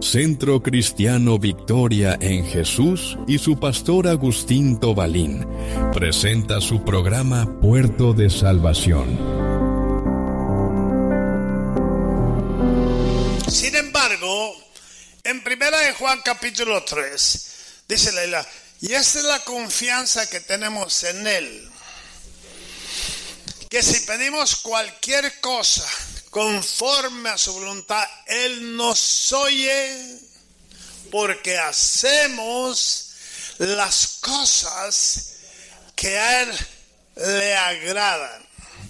Centro Cristiano Victoria en Jesús y su pastor Agustín Tobalín presenta su programa Puerto de Salvación. Sin embargo, en 1 de Juan capítulo 3, dice Leila, y esta es la confianza que tenemos en Él, que si pedimos cualquier cosa conforme a su voluntad, Él nos oye, porque hacemos las cosas que a Él le agradan.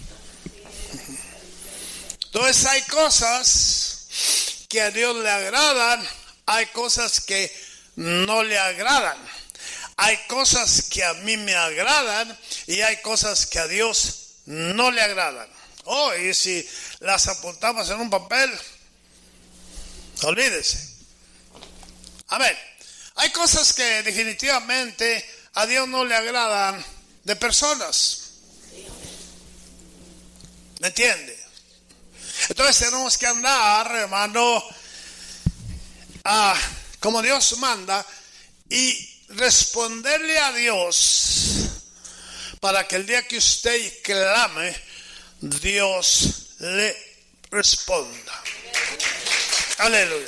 Entonces hay cosas que a Dios le agradan, hay cosas que no le agradan. Hay cosas que a mí me agradan y hay cosas que a Dios no le agradan. Y si las apuntamos en un papel, olvídese. Amén. Hay cosas que definitivamente a Dios no le agradan de personas. ¿Me entiende? Entonces tenemos que andar, hermano, como Dios manda y responderle a Dios para que el día que usted clame, Dios le responda. Aleluya.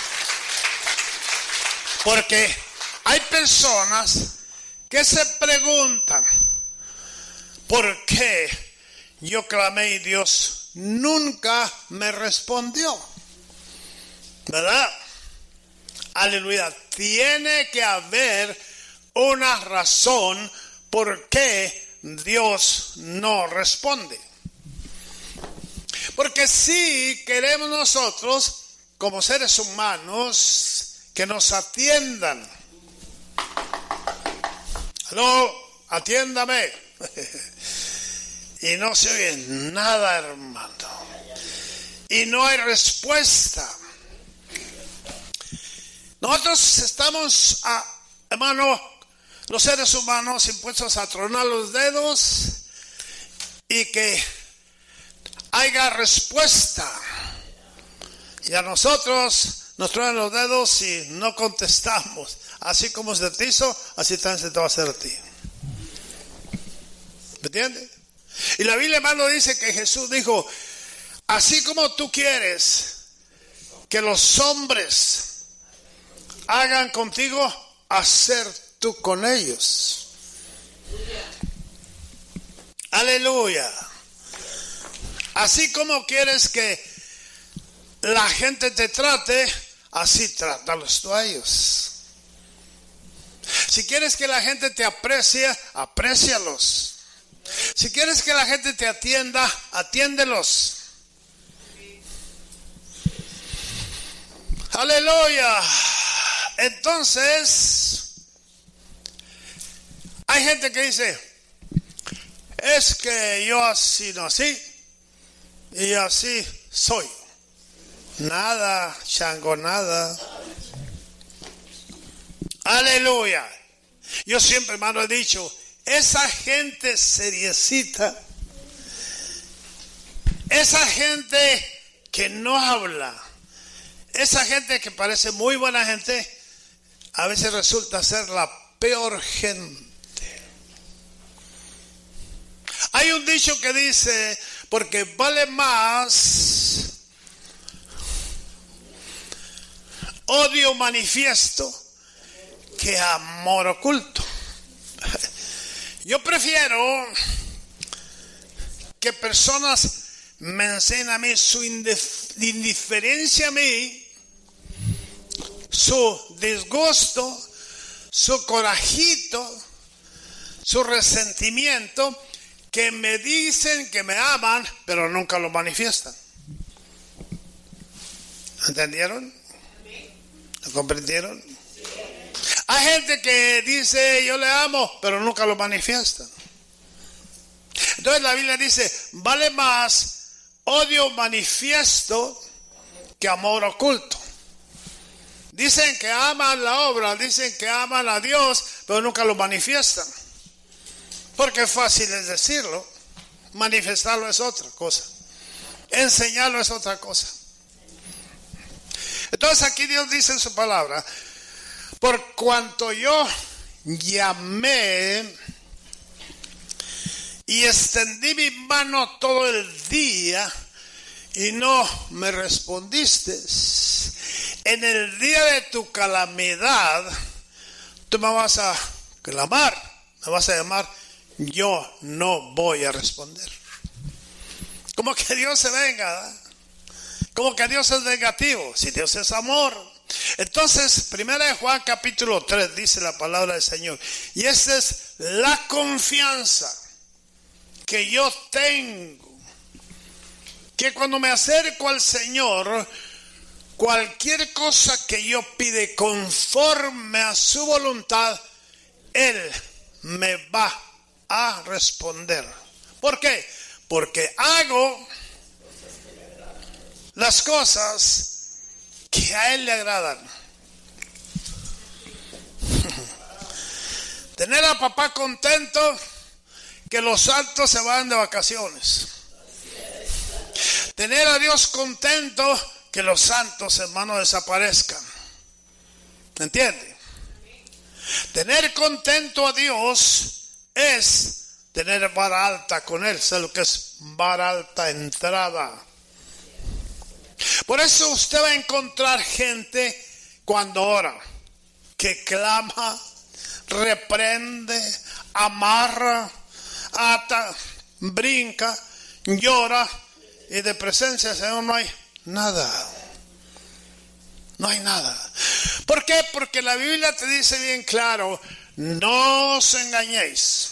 Porque hay personas que se preguntan, ¿por qué yo clamé y Dios nunca me respondió? ¿Verdad? Aleluya. Tiene que haber una razón por qué Dios no responde. Porque si queremos nosotros, como seres humanos, que nos atiendan. Aló, atiéndame. Y no se oye nada, hermano. Y no hay respuesta. Nosotros estamos, hermano, los seres humanos impuestos a tronar los dedos y que haya respuesta. Y a nosotros nos tronan los dedos y no contestamos. Así como se te hizo, así también se te va a hacer a ti. ¿Me entiendes? Y la Biblia, hermano, dice que Jesús dijo, así como tú quieres que los hombres hagan contigo, hacer tú con ellos. Aleluya. Así como quieres que la gente te trate, así trátalos tú a ellos. Si quieres que la gente te aprecie, aprécialos. Si quieres que la gente te atienda, atiéndelos. Aleluya. Entonces, hay gente que dice, es que yo así nací y así soy. Nada, chango, nada. Aleluya. Yo siempre, hermano, he dicho, esa gente seriecita, esa gente que no habla, esa gente que parece muy buena gente, a veces resulta ser la peor gente. Hay un dicho que dice, porque vale más odio manifiesto que amor oculto. Yo prefiero que personas me enseñen a mí su indiferencia a mí, su disgusto, su corajito, su resentimiento, que me dicen que me aman, pero nunca lo manifiestan. ¿Entendieron? ¿Lo comprendieron? Hay gente que dice yo le amo, pero nunca lo manifiestan. Entonces la Biblia dice, vale más odio manifiesto que amor oculto. Dicen que aman la obra, dicen que aman a Dios, pero nunca lo manifiestan. Porque es fácil es decirlo, manifestarlo es otra cosa, enseñarlo es otra cosa. Entonces aquí Dios dice en su palabra, por cuanto yo llamé y extendí mi mano todo el día y no me respondiste, en el día de tu calamidad tú me vas a clamar, me vas a llamar, yo no voy a responder. Como que Dios se venga, ¿eh? Como que Dios es negativo, si Dios es amor. Entonces, 1 Juan capítulo 3 dice la palabra del Señor, y esta es la confianza que yo tengo, que cuando me acerco al Señor, cualquier cosa que yo pide conforme a su voluntad, Él me va a responder. ¿Por qué? Porque hago las cosas que a Él le agradan. Tener a papá contento, que los santos se vayan de vacaciones. Tener a Dios contento, que los santos hermanos desaparezcan. ¿Entiende? Tener contento a Dios es tener vara alta con Él. ¿Sabe lo que es vara alta? Entrada. Por eso usted va a encontrar gente cuando ora, que clama, reprende, amarra, ata, brinca, llora, y de presencia del Señor no hay nada. No hay nada. ¿Por qué? Porque la Biblia te dice bien claro, no os engañéis.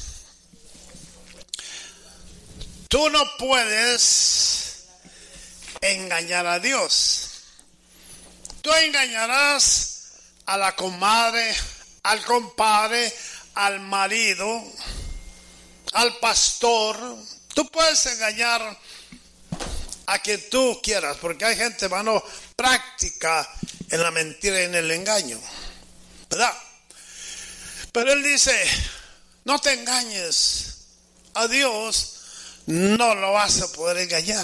Tú no puedes engañar a Dios. Tú engañarás a la comadre, al compadre, al marido, al pastor. Tú puedes engañar a quien tú quieras, porque hay gente, hermano, práctica en la mentira y en el engaño, ¿verdad? Pero Él dice, no te engañes. A Dios no lo vas a poder engañar.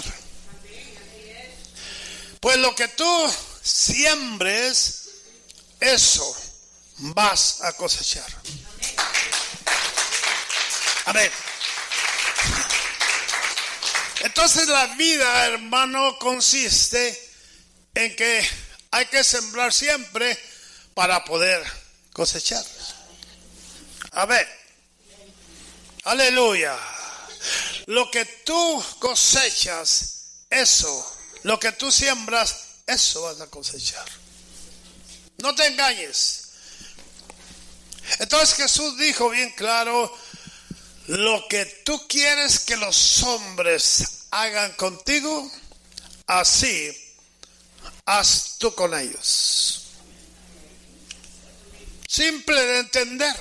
Pues lo que tú siembres, eso vas a cosechar. Amén. Entonces la vida, hermano, consiste en que hay que sembrar siempre para poder cosechar. Amén. Aleluya. Lo que tú cosechas, eso. Lo que tú siembras, eso vas a cosechar. No te engañes. Entonces Jesús dijo bien claro, lo que tú quieres que los hombres hagan contigo, así haz tú con ellos. Simple de entender.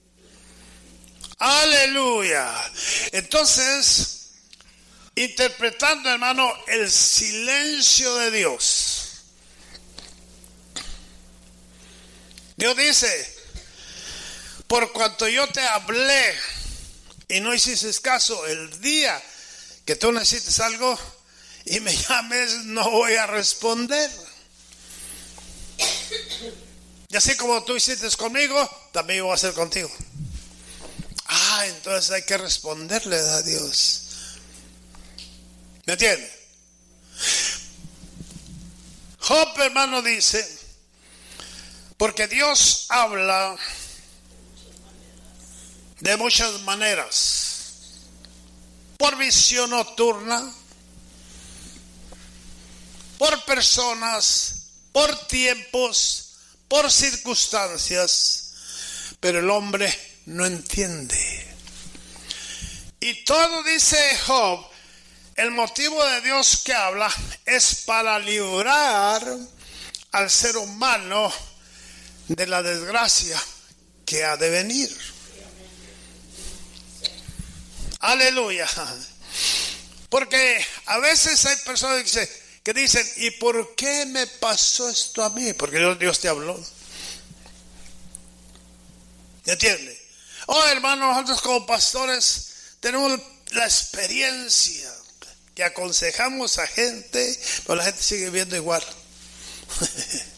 Aleluya. Entonces, interpretando, hermano, el silencio de Dios. Dios dice, por cuanto yo te hablé y no hiciste caso, el día que tú necesites algo y me llames, no voy a responder. Y así como tú hiciste conmigo, también voy a hacer contigo. Entonces hay que responderle a Dios. ¿Me entiende? Job, hermano, dice, porque Dios habla de muchas maneras, por visión nocturna, por personas, por tiempos, por circunstancias, pero el hombre no entiende. Y todo, dice Job, el motivo de Dios que habla es para librar al ser humano de la desgracia que ha de venir. Aleluya. Porque a veces hay personas que dicen, ¿y por qué me pasó esto a mí? Porque Dios te habló. ¿Me entiende? Hermanos, nosotros como pastores tenemos la experiencia que aconsejamos a gente, pero la gente sigue viendo igual.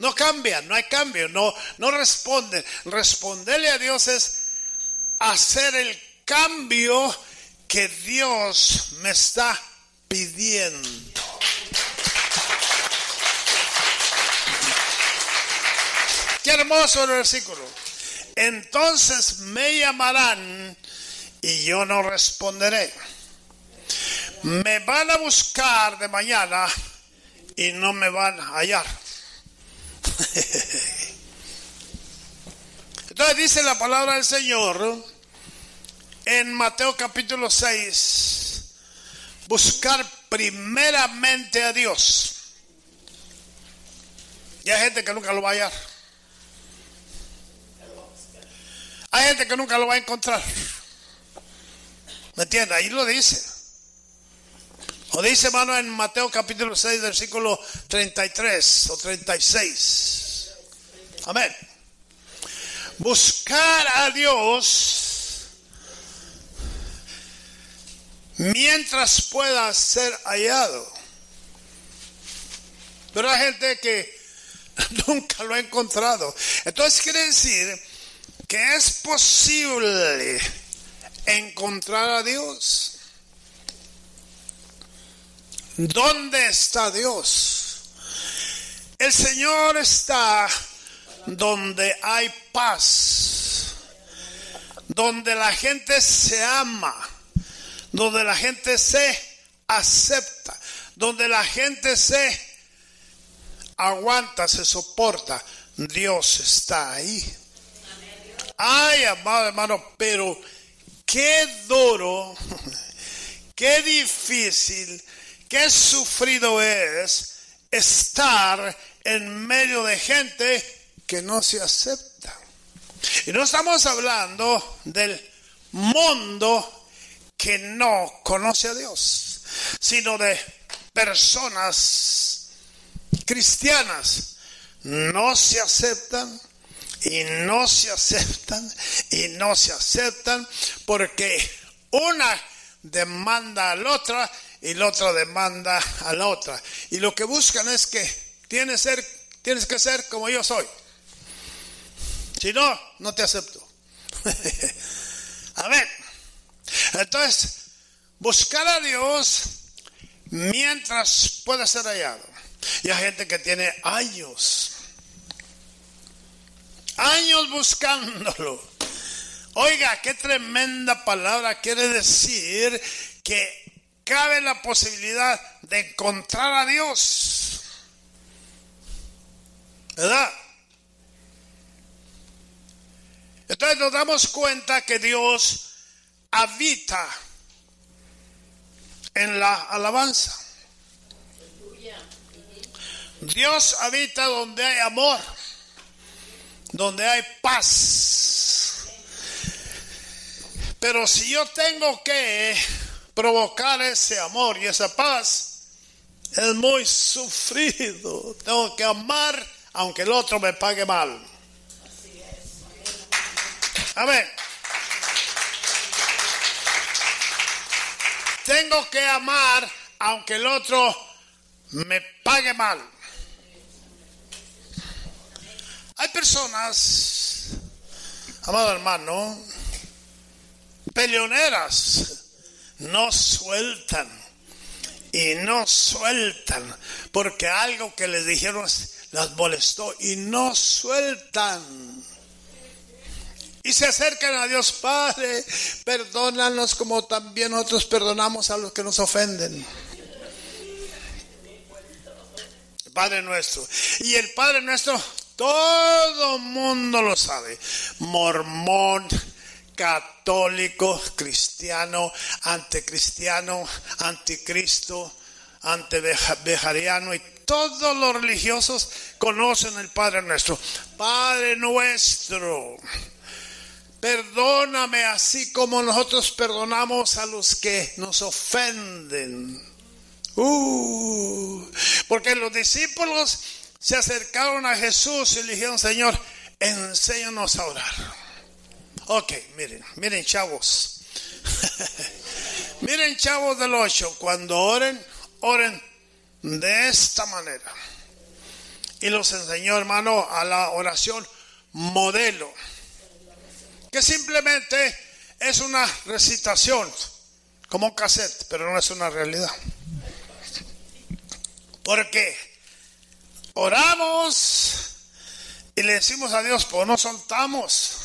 No cambian, no hay cambio, no responden. Responderle a Dios es hacer el cambio que Dios me está pidiendo. Qué hermoso el versículo. Entonces me llamarán y yo no responderé. Me van a buscar de mañana y no me van a hallar. Entonces dice la palabra del Señor en Mateo capítulo 6, buscar primeramente a Dios. Y hay gente que nunca lo va a hallar. Hay gente que nunca lo va a encontrar. ¿Me entiendes? Ahí lo dice. O dice, hermano, en Mateo capítulo 6, versículo 33 o 36. Amén. Buscar a Dios mientras pueda ser hallado. Pero hay gente que nunca lo ha encontrado. Entonces quiere decir que es posible encontrar a Dios. ¿Dónde está Dios? El Señor está donde hay paz, donde la gente se ama, donde la gente se acepta, donde la gente se aguanta, se soporta. Dios está ahí. Ay, amado hermano, pero qué duro, qué difícil, qué sufrido es estar en medio de gente que no se acepta. Y no estamos hablando del mundo que no conoce a Dios, sino de personas cristianas. No se aceptan y no se aceptan y no se aceptan porque una demanda a la otra y la otra demanda a la otra. Y lo que buscan es que tienes que ser como yo soy. Si no, no te acepto. Amén. Entonces, buscar a Dios mientras pueda ser hallado. Y hay gente que tiene años buscándolo. Oiga, qué tremenda palabra quiere decir que cabe la posibilidad de encontrar a Dios. ¿Verdad? Entonces nos damos cuenta que Dios habita en la alabanza. Dios habita donde hay amor, donde hay paz. Pero si yo tengo que provocar ese amor y esa paz, es muy sufrido. Tengo que amar aunque el otro me pague mal. Amén. Tengo que amar aunque el otro me pague mal. Hay personas, amado hermano, peleoneras, no sueltan y no sueltan porque algo que les dijeron las molestó y no sueltan. Y se acercan a Dios. Padre, perdónanos como también nosotros perdonamos a los que nos ofenden. Padre nuestro. Y el Padre nuestro, todo mundo lo sabe. Mormón, católico, cristiano, anticristiano, anticristo, antibejariano y todos los religiosos conocen el Padre nuestro. Padre nuestro, perdóname así como nosotros perdonamos a los que nos ofenden. Porque los discípulos se acercaron a Jesús y le dijeron: Señor, enséñanos a orar. Ok, miren chavos. Miren chavos del 8, cuando oren de esta manera. y los enseñó, hermano, a la oración modelo, que simplemente es una recitación, como un cassette, pero no es una realidad. Porque oramos y le decimos a Dios, pues no soltamos.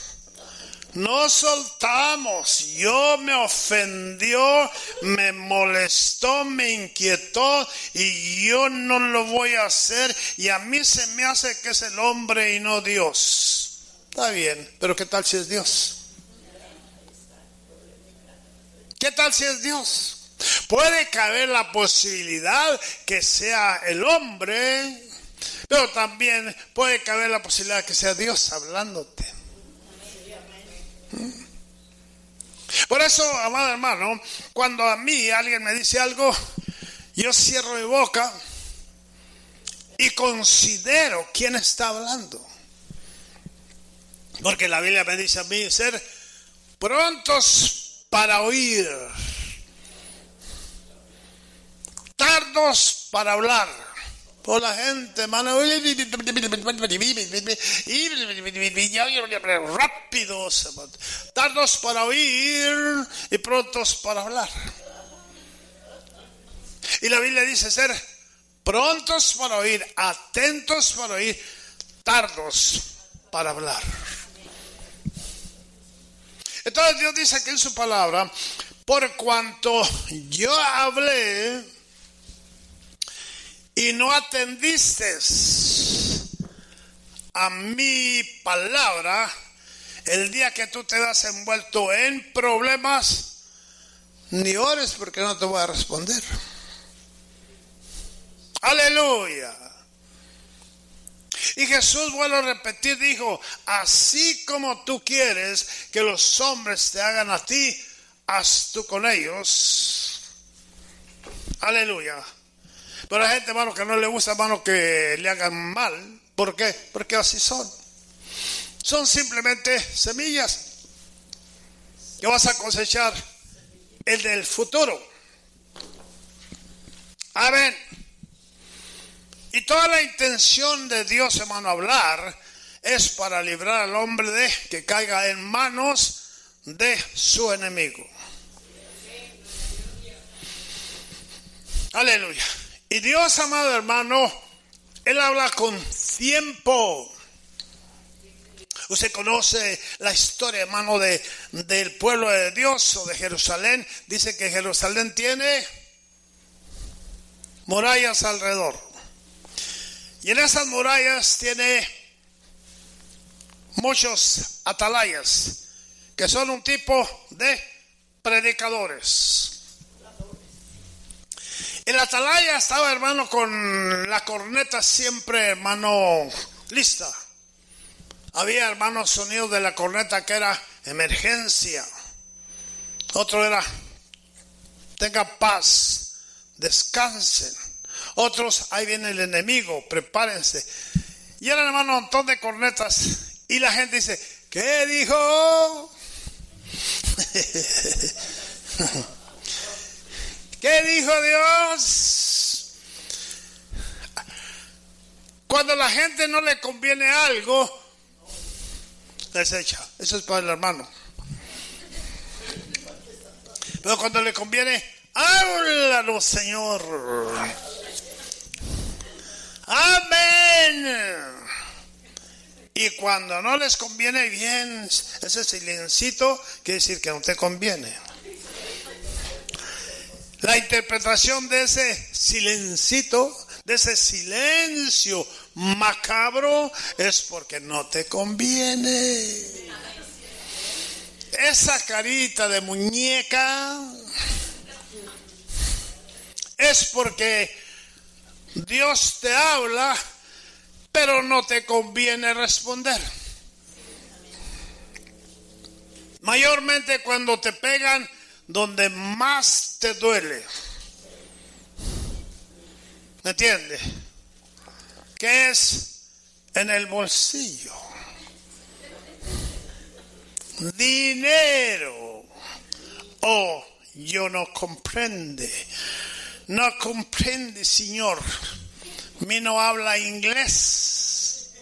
Yo me ofendió, me molestó, me inquietó y yo no lo voy a hacer, y a mí se me hace que es el hombre y no Dios. Está bien, pero ¿qué tal si es Dios? ¿Qué tal si es Dios? Puede caber la posibilidad que sea el hombre, pero también puede caber la posibilidad que sea Dios hablándote. Por eso, amado hermano, cuando a mí alguien me dice algo, yo cierro mi boca y considero quién está hablando. Porque la Biblia me dice a mí ser prontos para oír, tardos para hablar. Por la gente, hermano, rápidos, tardos para oír y prontos para hablar. Y la Biblia dice ser prontos para oír, atentos para oír, tardos para hablar. Entonces Dios dice aquí en su palabra, por cuanto yo hablé y no atendiste a mi palabra, el día que tú te das envuelto en problemas, ni ores porque no te voy a responder. Aleluya. Y Jesús, vuelvo a repetir, dijo, así como tú quieres que los hombres te hagan a ti, haz tú con ellos. Aleluya. Pero hay gente, hermano, que no le gusta, hermano, que le hagan mal. ¿Por qué? Porque así son. Son simplemente semillas que vas a cosechar el del futuro. Amén. Y toda la intención de Dios, hermano, hablar es para librar al hombre de que caiga en manos de su enemigo. Aleluya. Y Dios, amado hermano, Él habla con tiempo. Usted conoce la historia, hermano, del pueblo de Dios o de Jerusalén. Dice que Jerusalén tiene murallas alrededor. Y en esas murallas tiene muchos atalayas, que son un tipo de predicadores. El atalaya estaba, hermano, con la corneta siempre, hermano, lista. Había, hermano, sonidos de la corneta que era emergencia. Otro era, tengan paz, descansen. Otros, ahí viene el enemigo, prepárense. Y eran, hermano, un montón de cornetas. Y la gente dice, ¿qué dijo? ¿Qué dijo Dios? Cuando a la gente no le conviene algo, desecha. Eso es para el hermano. Pero cuando le conviene, háblanos, Señor. Amén. Y cuando no les conviene bien, ese silencito quiere decir que no te conviene. La interpretación de ese silencito, de ese silencio macabro, es porque no te conviene. Esa carita de muñeca es porque Dios te habla, pero no te conviene responder. Mayormente cuando te pegan donde más te duele. ¿Me entiende? Que es en el bolsillo. Dinero. Oh, yo no comprende. No comprende, Señor. Mi no habla inglés.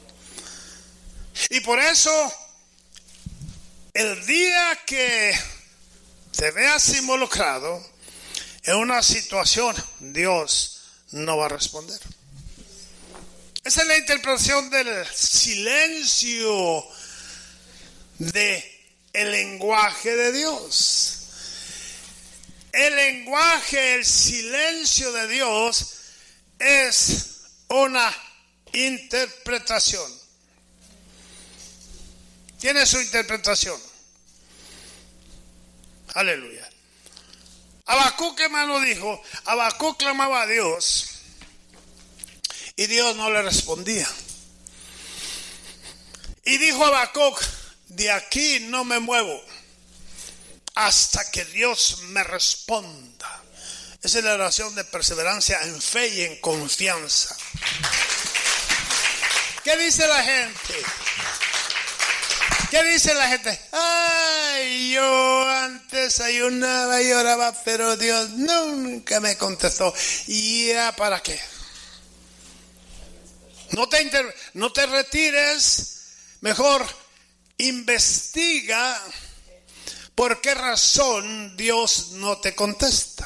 Y por eso, el día que te veas involucrado en una situación, Dios no va a responder. Esa es la interpretación del silencio del lenguaje de Dios. El lenguaje, el silencio de Dios es una interpretación. Tiene su interpretación. Aleluya. Habacuc, hermano, dijo, Habacuc clamaba a Dios y Dios no le respondía. Y dijo Habacuc, de aquí no me muevo hasta que Dios me responda. Esa es la oración de perseverancia en fe y en confianza. ¿Qué dice la gente? ¿Qué dice la gente? Ay, yo antes ayunaba y oraba, pero Dios nunca me contestó. ¿Y ya para qué? No te retires, mejor investiga por qué razón Dios no te contesta.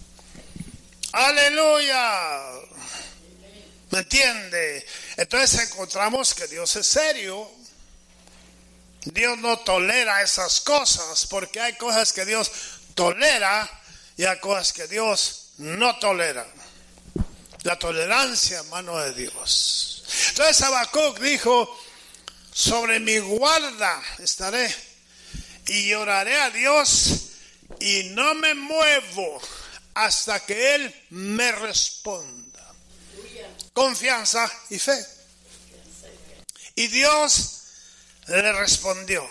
Aleluya. ¿Me entiende? Entonces encontramos que Dios es serio. Dios no tolera esas cosas, porque hay cosas que Dios tolera y hay cosas que Dios no tolera. La tolerancia, mano de Dios. Entonces Habacuc dijo, sobre mi guarda estaré y oraré a Dios y no me muevo hasta que Él me responda. Confianza y fe. Y Dios le respondió.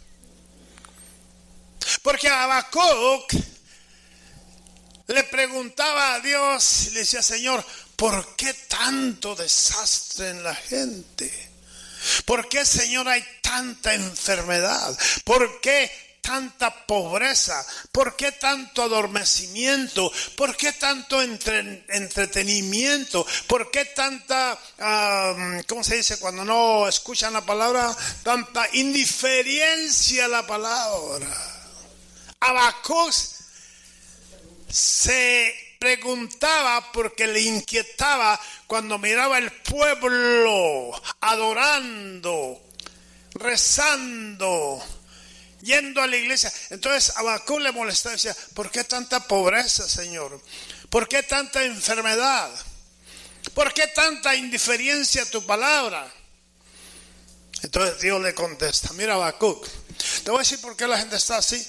Porque Habacuc le preguntaba a Dios, le decía, Señor, ¿por qué tanto desastre en la gente? ¿Por qué, Señor, hay tanta enfermedad? ¿Por qué tanta pobreza? ¿Por qué tanto adormecimiento? ¿Por qué tanto entretenimiento? ¿Por qué tanta, cómo se dice cuando no escuchan la palabra? Tanta indiferencia a la palabra. Habacuc se preguntaba porque le inquietaba cuando miraba el pueblo adorando, rezando, yendo a la iglesia. Entonces Habacuc le molestaba y decía, ¿por qué tanta pobreza, Señor? ¿Por qué tanta enfermedad? ¿Por qué tanta indiferencia a tu palabra? Entonces Dios le contesta, mira Habacuc, te voy a decir por qué la gente está así,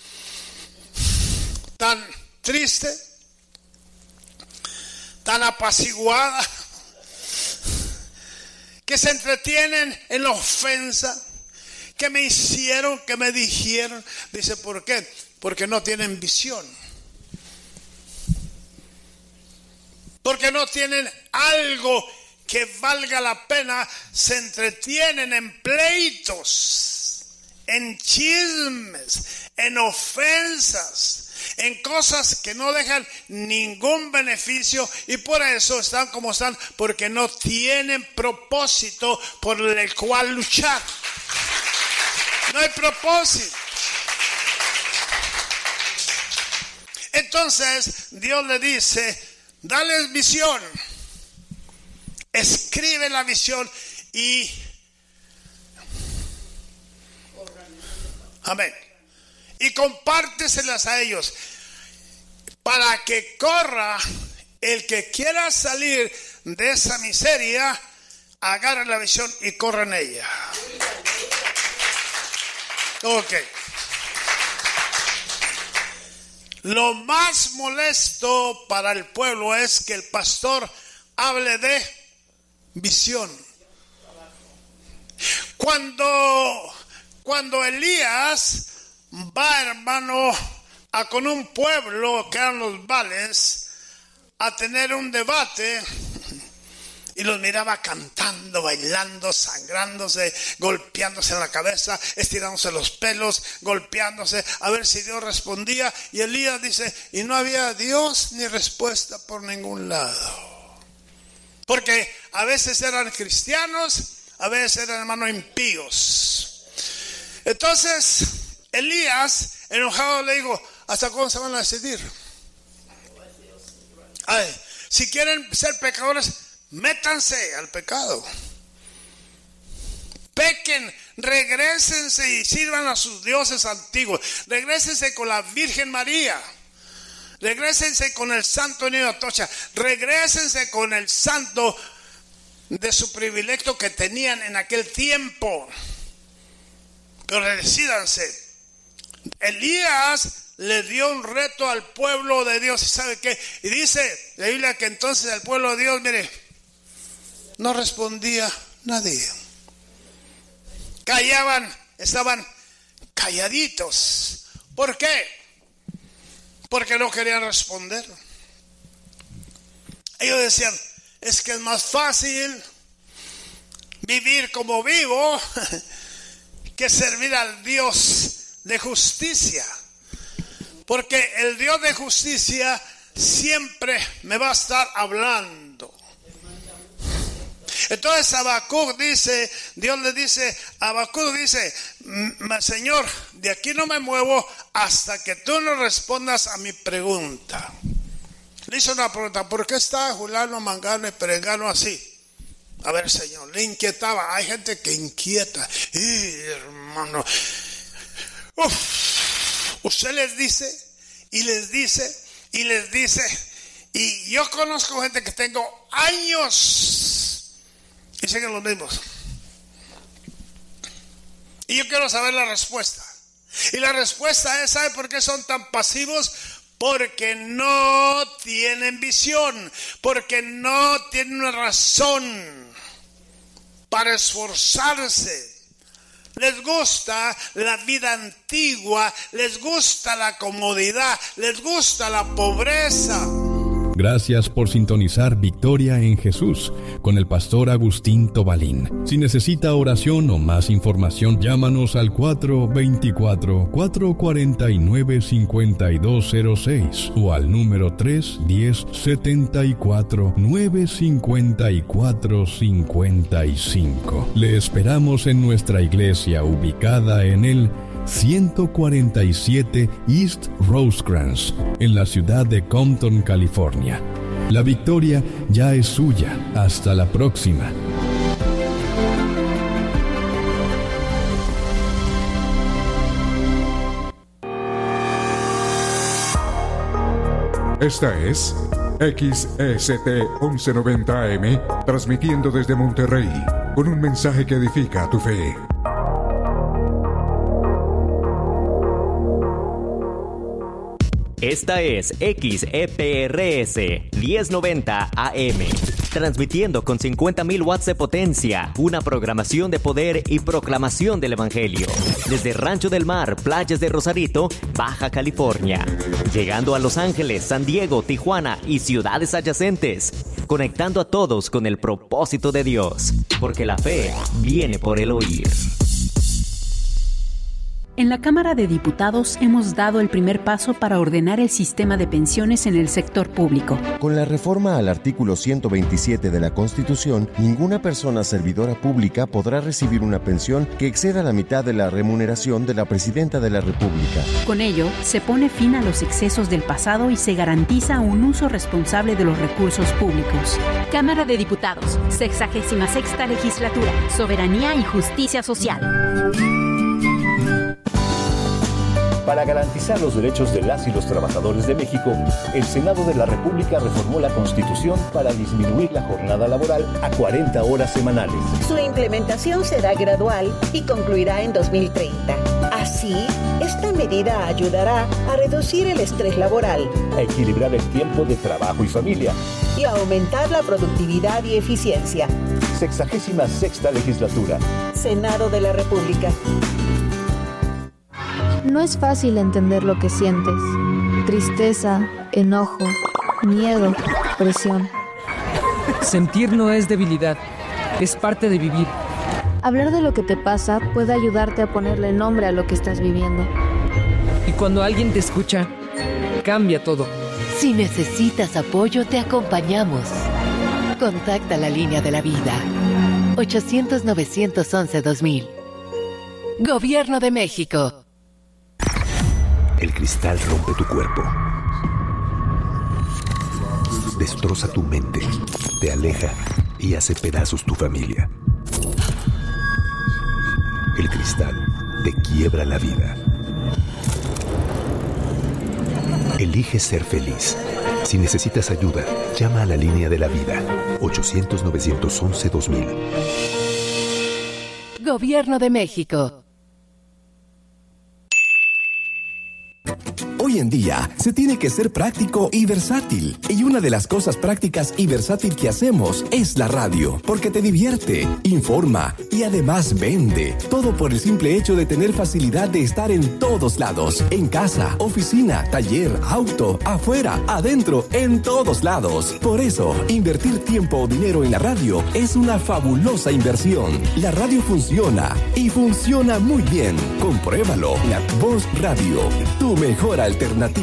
tan triste, tan apaciguada, que se entretienen en la ofensa, que me hicieron, que me dijeron. Dice, ¿por qué? Porque no tienen visión. Porque no tienen algo que valga la pena. Se entretienen en pleitos, en chismes, en ofensas, en cosas que no dejan ningún beneficio, y por eso están como están, porque no tienen propósito por el cual luchar. No hay propósito. Entonces Dios le dice, dale visión, escribe la visión y amén, y compárteselas a ellos para que corra el que quiera salir de esa miseria, agarre la visión y corra en ella. Ok. Lo más molesto para el pueblo es que el pastor hable de visión. Cuando Elías va, hermano, con un pueblo que eran los Baales, a tener un debate, y los miraba cantando, bailando, sangrándose, golpeándose en la cabeza, estirándose los pelos, golpeándose, a ver si Dios respondía. Y Elías dice, y no había Dios ni respuesta por ningún lado. Porque a veces eran cristianos, a veces eran hermanos impíos. Entonces, Elías, enojado, le dijo, ¿hasta cuándo se van a decidir? Ay, si quieren ser pecadores, métanse al pecado. Pequen, regrésense y sirvan a sus dioses antiguos. Regrésense con la Virgen María. Regrésense con el santo niño Atocha. Regrésense con el santo de su privilegio que tenían en aquel tiempo. Pero decídanse. Elías le dio un reto al pueblo de Dios. ¿Y sabe qué? Y dice la Biblia que entonces el pueblo de Dios, mire, no respondía nadie. Callaban, estaban calladitos. ¿Por qué? Porque no querían responder. Ellos decían, es que es más fácil vivir como vivo que servir al Dios de justicia. Porque el Dios de justicia siempre me va a estar hablando. Entonces Habacuc dice, Dios le dice, Habacuc dice, Señor, de aquí no me muevo hasta que tú no respondas a mi pregunta. Le hizo una pregunta, ¿por qué está Julano, Mangano y Perengano así? A ver, Señor, le inquietaba. Hay gente que inquieta. Hermano, usted les dice, y les dice, y les dice. Y yo conozco gente que tengo años y siguen los mismos. Y yo quiero saber la respuesta. Y la respuesta es, ¿sabe por qué son tan pasivos? Porque no tienen visión, porque no tienen una razón para esforzarse. Les gusta la vida antigua, les gusta la comodidad, les gusta la pobreza. Gracias por sintonizar Victoria en Jesús con el pastor Agustín Tobalín. Si necesita oración o más información, llámanos al 424-449-5206 o al número 310-74-954-55. Le esperamos en nuestra iglesia ubicada en el 147 East Rosecrans, en la ciudad de Compton, California. La victoria ya es suya. Hasta la próxima. Esta es XEST 1190 AM, transmitiendo desde Monterrey, con un mensaje que edifica tu fe. Esta es XEPRS 1090 AM, transmitiendo con 50,000 watts de potencia, una programación de poder y proclamación del Evangelio, desde Rancho del Mar, playas de Rosarito, Baja California, llegando a Los Ángeles, San Diego, Tijuana y ciudades adyacentes, conectando a todos con el propósito de Dios, porque la fe viene por el oír. En la Cámara de Diputados hemos dado el primer paso para ordenar el sistema de pensiones en el sector público. Con la reforma al artículo 127 de la Constitución, ninguna persona servidora pública podrá recibir una pensión que exceda la mitad de la remuneración de la Presidenta de la República. Con ello, se pone fin a los excesos del pasado y se garantiza un uso responsable de los recursos públicos. Cámara de Diputados, 66ª Legislatura, Soberanía y Justicia Social. Para garantizar los derechos de las y los trabajadores de México, el Senado de la República reformó la Constitución para disminuir la jornada laboral a 40 horas semanales. Su implementación será gradual y concluirá en 2030. Así, esta medida ayudará a reducir el estrés laboral, a equilibrar el tiempo de trabajo y familia y a aumentar la productividad y eficiencia. 66ª Legislatura. Senado de la República. No es fácil entender lo que sientes. Tristeza, enojo, miedo, presión. Sentir no es debilidad, es parte de vivir. Hablar de lo que te pasa puede ayudarte a ponerle nombre a lo que estás viviendo. Y cuando alguien te escucha, cambia todo. Si necesitas apoyo, te acompañamos. Contacta la línea de la vida. 800-911-2000. Gobierno de México. El cristal rompe tu cuerpo. Destroza tu mente. Te aleja y hace pedazos tu familia. El cristal te quiebra la vida. Elige ser feliz. Si necesitas ayuda, llama a la línea de la vida. 800-911-2000. Gobierno de México. Hoy en día se tiene que ser práctico y versátil. Y una de las cosas prácticas y versátil que hacemos es la radio, porque te divierte, informa y además vende. Todo por el simple hecho de tener facilidad de estar en todos lados. En casa, oficina, taller, auto, afuera, adentro, en todos lados. Por eso, invertir tiempo o dinero en la radio es una fabulosa inversión. La radio funciona y funciona muy bien. Compruébalo. La Voz Radio, tu mejor alternativa.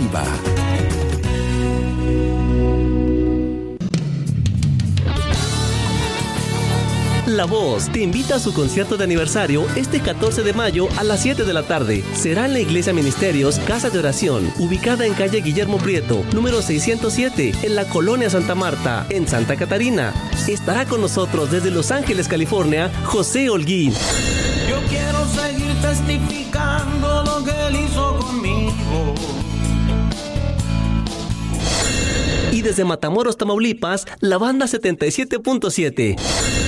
La Voz te invita a su concierto de aniversario este 14 de mayo a las 7 de la tarde. Será en la Iglesia Ministerios, Casa de Oración, ubicada en calle Guillermo Prieto, número 607, en la Colonia Santa Marta, en Santa Catarina. Estará con nosotros desde Los Ángeles, California, José Holguín. Yo quiero seguir testificando lo que Él hizo conmigo. Y desde Matamoros, Tamaulipas, la banda 77.7.